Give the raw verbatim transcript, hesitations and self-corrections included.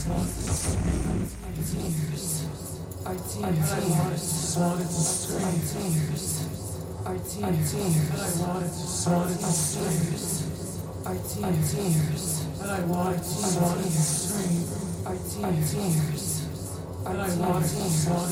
Our tears, our tears, wanted to scream. Our tears, our tears, but I wanted to, wanted to scream. Our tears, but I wanted to, wanted to scream. Our tears, but I wanted to, wanted